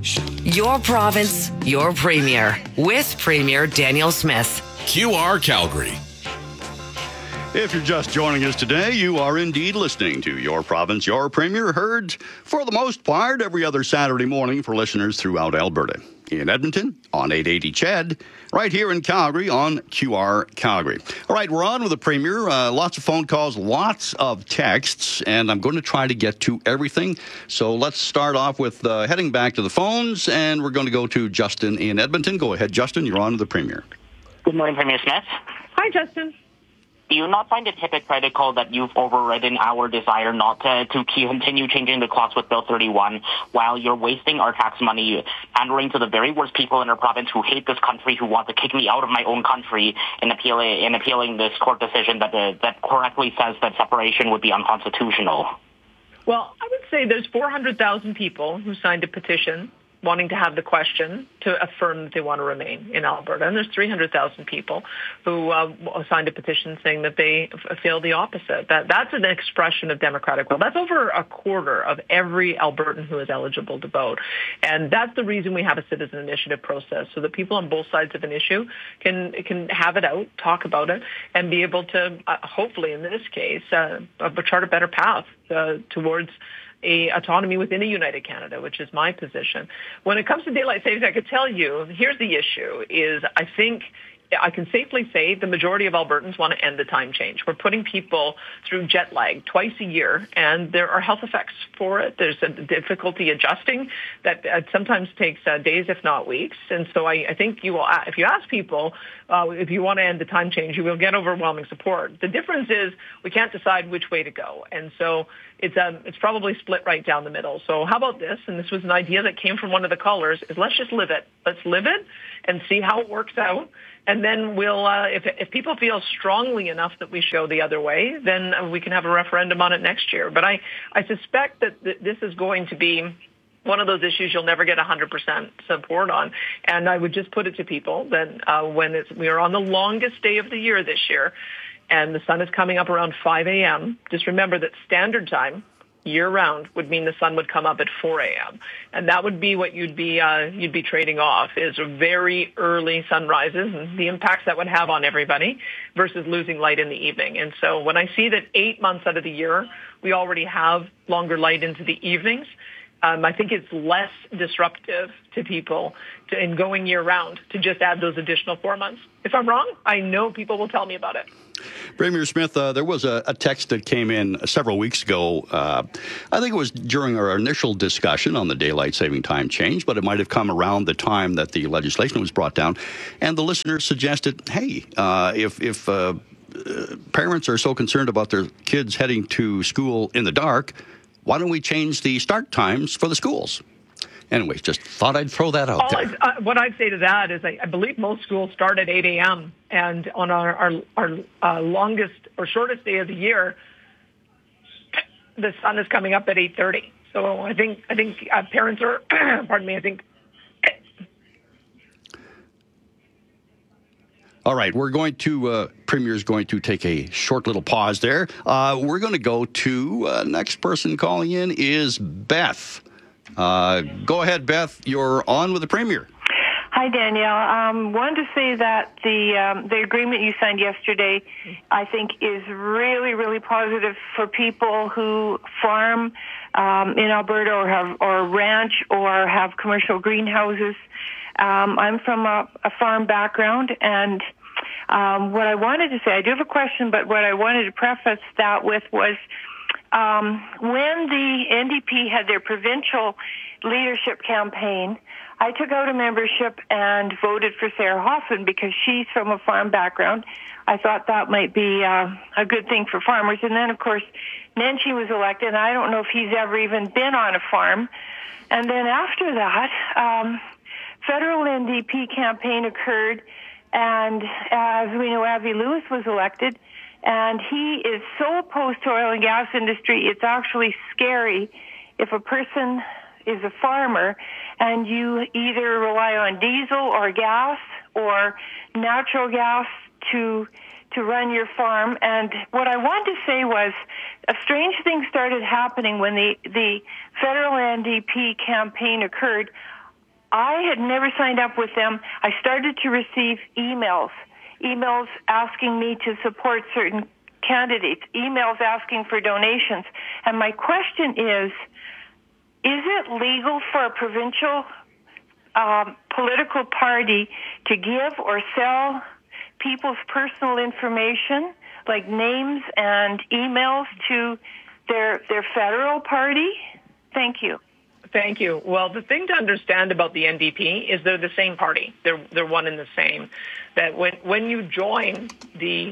Your province, your premier, with Premier Danielle Smith. QR Calgary. If you're just joining us today, you are indeed listening to Your Province, Your Premier, heard for the most part every other Saturday morning for listeners throughout Alberta. In Edmonton on 880 CHED, right here in Calgary on QR Calgary. All right, we're on with the Premier. Lots of phone calls, lots of texts, and I'm going to try to get to everything. So let's start off with heading back to the phones, and we're going to go to Justin in Edmonton. Go ahead, Justin. You're on with the Premier. Good morning, Premier Smith. Hi, Justin. Do you not find it hypocritical that you've overridden our desire not to continue changing the clocks with Bill 31 while you're wasting our tax money pandering to the very worst people in our province who hate this country, who want to kick me out of my own country in appealing this court decision that correctly says that separation would be unconstitutional? Well, I would say there's 400,000 people who signed a petition wanting to have the question to affirm that they want to remain in Alberta. And there's 300,000 people who signed a petition saying that they feel the opposite. That's an expression of democratic will. That's over a quarter of every Albertan who is eligible to vote. And that's the reason we have a citizen initiative process, so that people on both sides of an issue can have it out, talk about it, and be able to, hopefully in this case, chart a better path towards autonomy within a united Canada, which is my position. When it comes to daylight savings, I could tell you, here's the issue, is I think I can safely say the majority of Albertans want to end the time change. We're putting people through jet lag twice a year, and there are health effects for it. There's a difficulty adjusting that sometimes takes days, if not weeks. And so I think you will, if you ask people if you want to end the time change, you will get overwhelming support. The difference is we can't decide which way to go. And so it's probably split right down the middle. So how about this? And this was an idea that came from one of the callers, is let's just live it. Let's live it and see how it works out. And then we'll, if people feel strongly enough that we should go the other way, then we can have a referendum on it next year. But I suspect that this is going to be one of those issues you'll never get 100% support on. And I would just put it to people that when we are on the longest day of the year this year, and the sun is coming up around 5 a.m., just remember that standard time, year-round, would mean the sun would come up at 4 a.m. And that would be what you'd be trading off, is very early sunrises and the impacts that would have on everybody versus losing light in the evening. And so when I see that 8 months out of the year, we already have longer light into the evenings, I think it's less disruptive to people in going year-round to just add those additional 4 months. If I'm wrong, I know people will tell me about it. Premier Smith, there was a text that came in several weeks ago. I think it was during our initial discussion on the daylight saving time change, but it might have come around the time that the legislation was brought down. And the listener suggested, hey, if parents are so concerned about their kids heading to school in the dark, why don't we change the start times for the schools? Anyways, just thought I'd throw that out there. What I'd say to that is I believe most schools start at 8 a.m. And on our longest or shortest day of the year, the sun is coming up at 8:30. So I think parents are, pardon me, I think. All right, we're going to, Premier's going to take a short little pause there. We're going to go to, next person calling in is Beth. Go ahead, Beth. You're on with the Premier. Hi, Danielle. Wanted to say that the agreement you signed yesterday, I think, is really, really positive for people who farm in Alberta or ranch or have commercial greenhouses. I'm from a farm background, and what I wanted to say, I do have a question, but what I wanted to preface that with was when the NDP had their provincial leadership campaign, I took out a membership and voted for Sarah Hoffman because she's from a farm background. I thought that might be a good thing for farmers. And then, of course, Nenshi was elected, and I don't know if he's ever even been on a farm. And then after that, federal NDP campaign occurred, and as we know, Avi Lewis was elected, and he is so opposed to oil and gas industry, it's actually scary if a person is a farmer and you either rely on diesel or gas or natural gas to run your farm. And what I wanted to say was a strange thing started happening when the federal NDP campaign occurred. I had never signed up with them. I started to receive emails asking me to support certain candidates, emails asking for donations. And my question is it legal for a provincial political party to give or sell people's personal information, like names and emails, to their federal party? Thank you. Thank you. Well, the thing to understand about the NDP is they're the same party. They're one and the same. That when you join the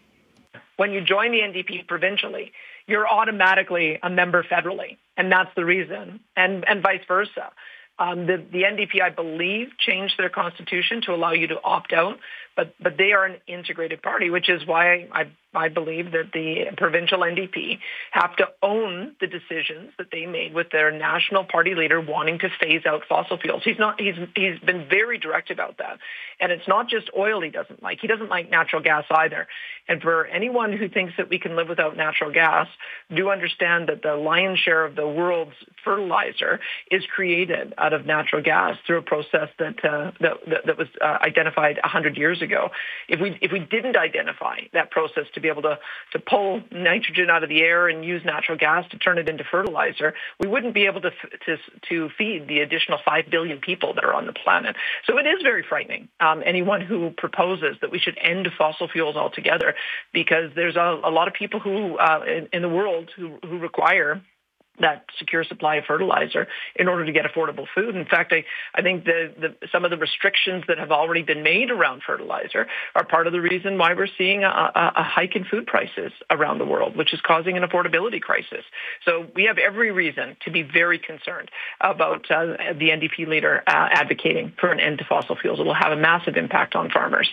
NDP provincially, you're automatically a member federally, and that's the reason, and vice versa. The NDP, I believe, changed their constitution to allow you to opt out, but they are an integrated party, which is why I believe that the provincial NDP have to own the decisions that they made with their national party leader wanting to phase out fossil fuels. He's been very direct about that. And it's not just oil he doesn't like. He doesn't like natural gas either. And for anyone who thinks that we can live without natural gas, do understand that the lion's share of the world's fertilizer is created out of natural gas through a process that was identified 100 years ago. If we didn't identify that process to be able to pull nitrogen out of the air and use natural gas to turn it into fertilizer, we wouldn't be able to feed the additional 5 billion people that are on the planet. So it is very frightening, anyone who proposes that we should end fossil fuels altogether, because there's a lot of people who in the world who require that secure supply of fertilizer in order to get affordable food. In fact, I think some of the restrictions that have already been made around fertilizer are part of the reason why we're seeing a hike in food prices around the world, which is causing an affordability crisis. So we have every reason to be very concerned about the NDP leader advocating for an end to fossil fuels. It will have a massive impact on farmers.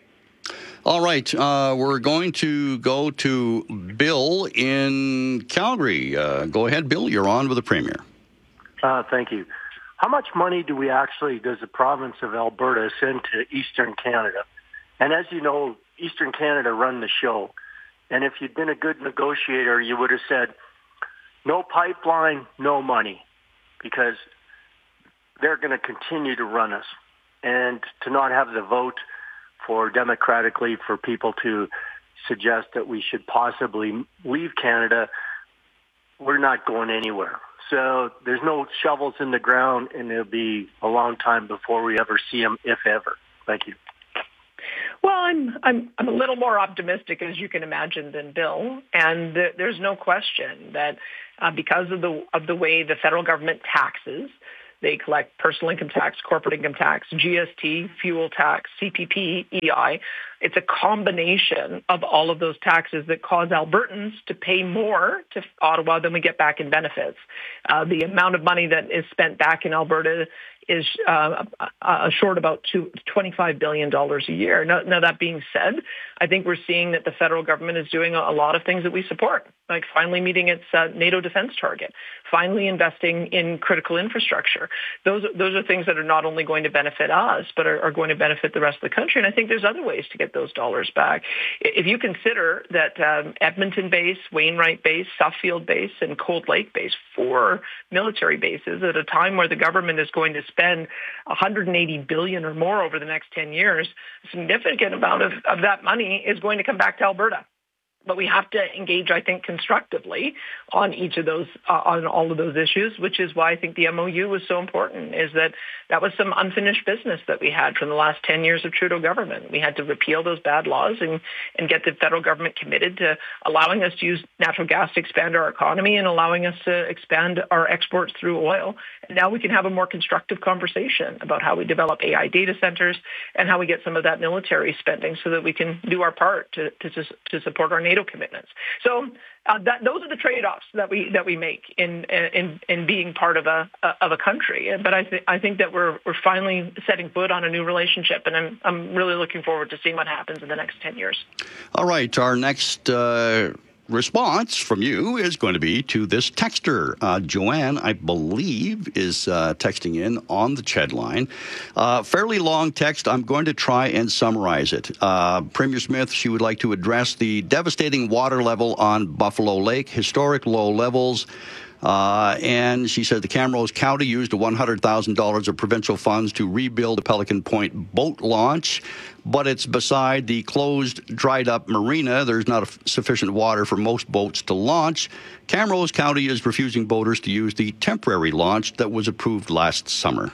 All right, we're going to go to Bill in Calgary. Go ahead, Bill. You're on with the Premier. Thank you. How much money does the province of Alberta send to Eastern Canada? And as you know, Eastern Canada run the show. And if you'd been a good negotiator, you would have said, no pipeline, no money, because they're going to continue to run us. And to not have the vote democratically for people to suggest that we should possibly leave Canada, we're not going anywhere. So there's no shovels in the ground, and it'll be a long time before we ever see them, if ever. Thank you. Well, I'm a little more optimistic, as you can imagine, than Bill, and there's no question that because of the way the federal government taxes. They collect personal income tax, corporate income tax, GST, fuel tax, CPP, EI. It's a combination of all of those taxes that cause Albertans to pay more to Ottawa than we get back in benefits. The amount of money that is spent back in Alberta is short about $25 billion a year. Now, that being said, I think we're seeing that the federal government is doing a lot of things that we support, like finally meeting its NATO defense target, finally investing in critical infrastructure. Those are things that are not only going to benefit us, but are going to benefit the rest of the country. And I think there's other ways to get those dollars back. If you consider that Edmonton base, Wainwright base, Suffield base, and Cold Lake base, 4 military bases at a time where the government is going to spend $180 billion or more over the next 10 years, a significant amount of that money is going to come back to Alberta. But we have to engage, I think, constructively on each of those, on all of those issues, which is why I think the MOU was so important, is that was some unfinished business that we had from the last 10 years of Trudeau government. We had to repeal those bad laws and get the federal government committed to allowing us to use natural gas to expand our economy and allowing us to expand our exports through oil. And now we can have a more constructive conversation about how we develop AI data centers and how we get some of that military spending so that we can do our part to support our NATO commitments. So those are the trade-offs that we make in being part of a country. But I think that we're finally setting foot on a new relationship, and I'm really looking forward to seeing what happens in the next 10 years. All right, our next response from you is going to be to this texter. Joanne, I believe, is texting in on the CHED line. Fairly long text. I'm going to try and summarize it. Premier Smith, she would like to address the devastating water level on Buffalo Lake, historic low levels. And she said the Camrose County used $100,000 of provincial funds to rebuild the Pelican Point boat launch, but it's beside the closed, dried-up marina. There's not sufficient water for most boats to launch. Camrose County is refusing boaters to use the temporary launch that was approved last summer.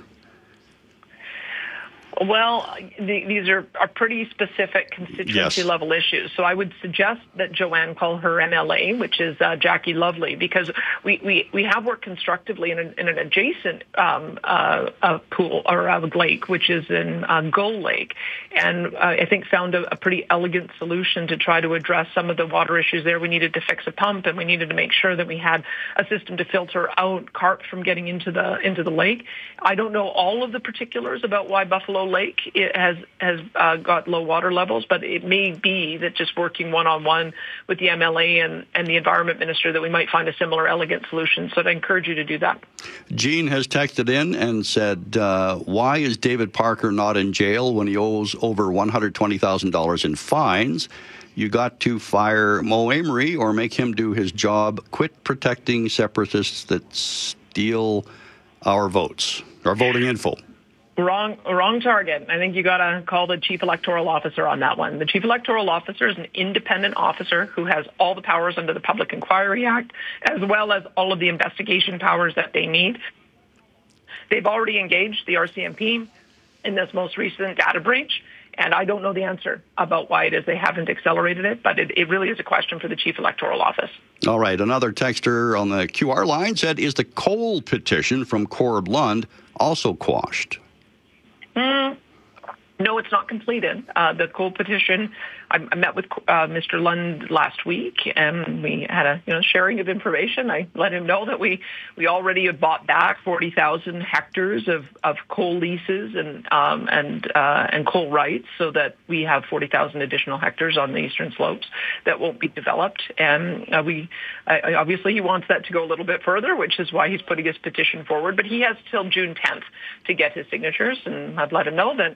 Well, these are pretty specific constituency-level issues. So I would suggest that Joanne call her MLA, which is Jackie Lovely, because we have worked constructively in an adjacent pool or lake, which is in Gull Lake, and I think found a pretty elegant solution to try to address some of the water issues there. We needed to fix a pump, and we needed to make sure that we had a system to filter out carp from getting into the lake. I don't know all of the particulars about why Buffalo Lake has got low water levels, but it may be that just working one-on-one with the MLA and the Environment Minister that we might find a similar elegant solution. So I'd encourage you to do that. Jean has texted in and said, why is David Parker not in jail when he owes over $120,000 in fines? You got to fire Mo Amory or make him do his job. Quit protecting separatists that steal our votes, our voting info. Wrong target. I think you got to call the Chief Electoral Officer on that one. The Chief Electoral Officer is an independent officer who has all the powers under the Public Inquiry Act, as well as all of the investigation powers that they need. They've already engaged the RCMP in this most recent data breach, and I don't know the answer about why it is they haven't accelerated it, but it really is a question for the Chief Electoral Office. All right. Another texter on the QR line said, is the coal petition from Corb Lund also quashed? No, it's not completed. The coal petition, I met with Mr. Lund last week, and we had a sharing of information. I let him know that we already have bought back 40,000 hectares of coal leases and coal rights, so that we have 40,000 additional hectares on the eastern slopes that won't be developed. And obviously he wants that to go a little bit further, which is why he's putting his petition forward. But he has till June 10th to get his signatures, and I've let him know that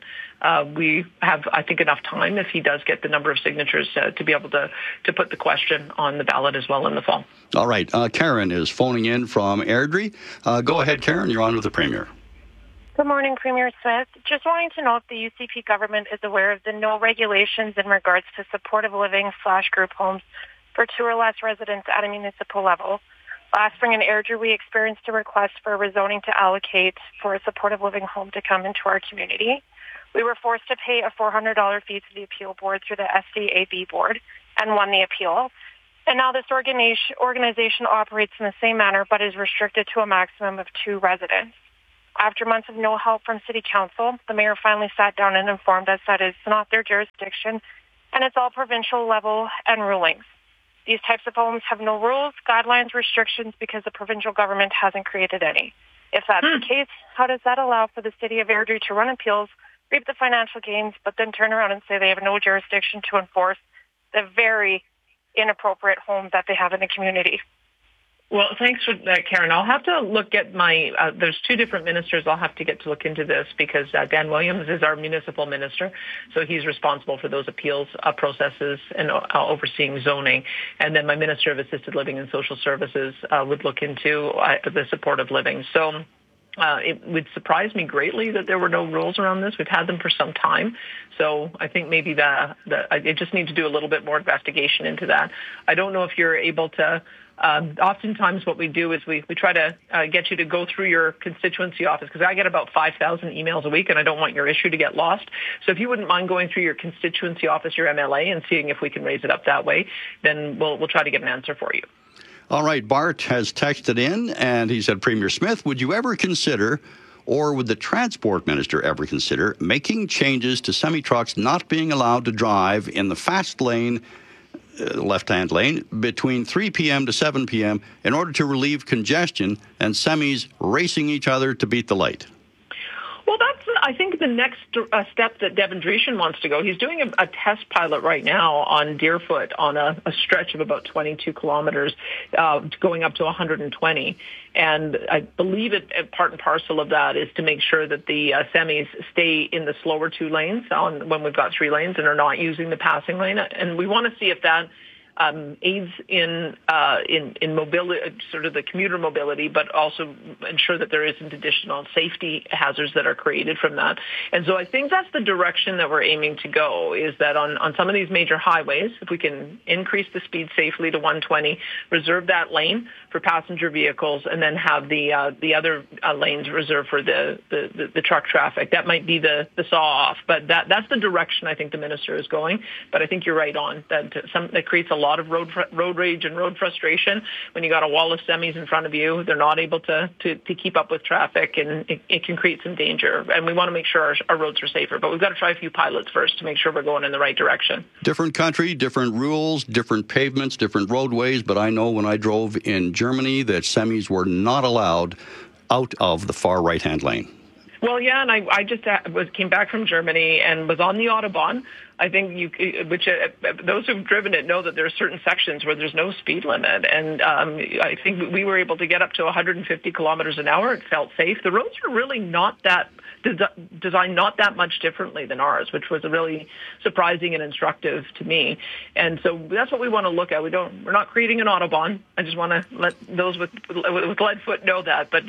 we have, I think, enough time if he does get the number of signatures to be able to put the question on the ballot as well in the fall. All right. Karen is phoning in from Airdrie. Go ahead, Karen. You're on with the Premier. Good morning, Premier Smith. Just wanting to know if the UCP government is aware of the no regulations in regards to supportive living / group homes for 2 or less residents at a municipal level. Last spring in Airdrie, we experienced a request for rezoning to allocate for a supportive living home to come into our community. We were forced to pay a $400 fee to the appeal board through the SDAB board and won the appeal. And now this organization operates in the same manner but is restricted to a maximum of 2 residents. After months of no help from City Council, the mayor finally sat down and informed us that it's not their jurisdiction and it's all provincial level and rulings. These types of homes have no rules, guidelines, restrictions because the provincial government hasn't created any. If that's the case, how does that allow for the City of Airdrie to run appeals, reap the financial gains, but then turn around and say they have no jurisdiction to enforce the very inappropriate home that they have in the community? Well, thanks for that, Karen. I'll have to look at there's 2 different ministers I'll have to get to look into this because Dan Williams is our municipal minister, so he's responsible for those appeals processes and overseeing zoning. And then my Minister of Assisted Living and Social Services would look into the supportive living. So it would surprise me greatly that there were no rules around this. We've had them for some time. So I think maybe I just need to do a little bit more investigation into that. I don't know if you're able to. Oftentimes what we do is we try to get you to go through your constituency office because I get about 5,000 emails a week and I don't want your issue to get lost. So if you wouldn't mind going through your constituency office, your MLA, and seeing if we can raise it up that way, then we'll try to get an answer for you. All right, Bart has texted in, and he said, Premier Smith, would you ever consider, or would the Transport Minister ever consider, making changes to semi-trucks not being allowed to drive in the fast lane, left-hand lane, between 3 p.m. to 7 p.m. in order to relieve congestion and semis racing each other to beat the light? Well, that's, I think, the next step that Devin Dreeshen wants to go. He's doing a test pilot right now on Deerfoot on a stretch of about 22 kilometers, going up to 120. And I believe part and parcel of that is to make sure that the semis stay in the slower 2 lanes when we've got 3 lanes and are not using the passing lane. And we want to see if that aids in mobility, sort of the commuter mobility, but also ensure that there isn't additional safety hazards that are created from that. And so I think that's the direction that we're aiming to go, is that on some of these major highways, if we can increase the speed safely to 120, reserve that lane for passenger vehicles, and then have the other lanes reserved for the truck traffic. That might be the saw-off, but that's the direction I think the minister is going. But I think you're right on that creates a lot of road rage and road frustration when you got a wall of semis in front of you. They're not able to keep up with traffic, and it can create some danger. And we want to make sure our roads are safer, but we've got to try a few pilots first to make sure we're going in the right direction. Different country, different rules, different pavements, different roadways, but I know when I drove in Germany that semis were not allowed out of the far right-hand lane. Well, yeah, and I just came back from Germany and was on the Autobahn. I think those who've driven it know that there are certain sections where there's no speed limit, and I think we were able to get up to 150 kilometers an hour. It felt safe. The roads are really not that designed not that much differently than ours, which was really surprising and instructive to me. And so that's what we want to look at. We're not creating an Autobahn. I just want to let those with lead foot know that. But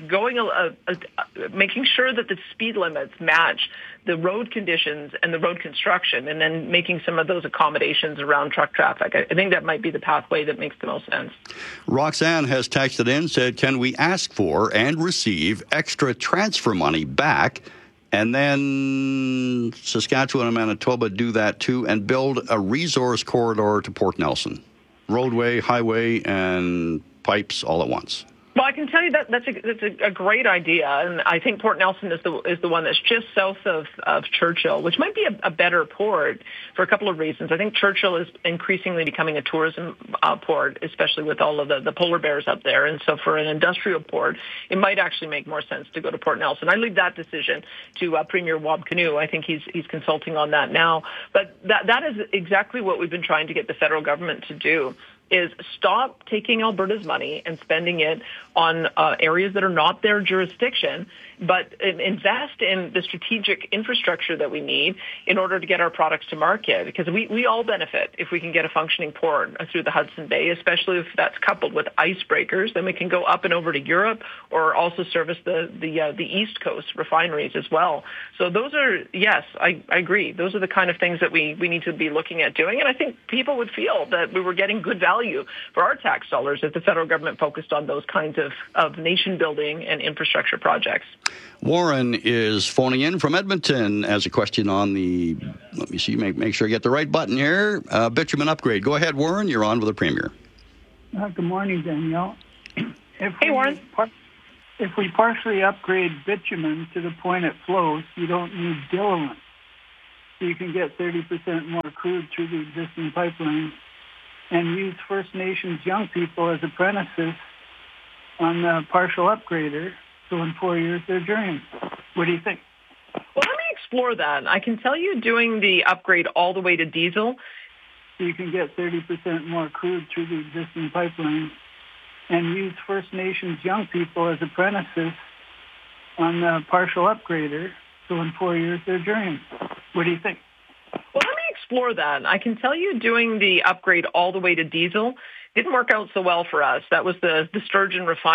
making sure that the speed limits match the road conditions and the road construction, and then making some of those accommodations around truck traffic. I think that might be the pathway that makes the most sense. Roxanne has texted in, said, can we ask for and receive extra transfer money back? And then Saskatchewan and Manitoba do that too, and build a resource corridor to Port Nelson. Roadway, highway, and pipes all at once. Well, I can tell you that's a great idea, and I think Port Nelson is the one that's just south of Churchill, which might be a better port for a couple of reasons. I think Churchill is increasingly becoming a tourism port, especially with all of the polar bears up there, and so for an industrial port, it might actually make more sense to go to Port Nelson. I leave that decision to Premier Wab Kinew. I think he's consulting on that now, but that is exactly what we've been trying to get the federal government to do, is stop taking Alberta's money and spending it on areas that are not their jurisdiction, but invest in the strategic infrastructure that we need in order to get our products to market. Because we all benefit if we can get a functioning port through the Hudson Bay, especially if that's coupled with icebreakers. Then we can go up and over to Europe, or also service the East Coast refineries as well. So those are, yes, I agree. Those are the kind of things that we need to be looking at doing. And I think people would feel that we were getting good value for our tax dollars if the federal government focused on those kinds of nation building and infrastructure projects. Warren is phoning in from Edmonton as a question on the, let me see, make sure I get the right button here, bitumen upgrade. Go ahead, Warren. You're on with the Premier. Good morning, Danielle. Hey, Warren. If we partially upgrade bitumen to the point it flows, you don't need diluent. So you can get 30% more crude through the existing pipelines, and use First Nations young people as apprentices on the partial upgrader. So in 4 years, they're journeyman. What do you think? Well, let me explore that. I can tell you doing the upgrade all the way to diesel. So you can get 30% more crude through the existing pipelines, and use First Nations young people as apprentices on the partial upgrader. So in 4 years, they're journeyman. What do you think? Well, let me explore that. I can tell you doing the upgrade all the way to diesel didn't work out so well for us. That was the Sturgeon refinery.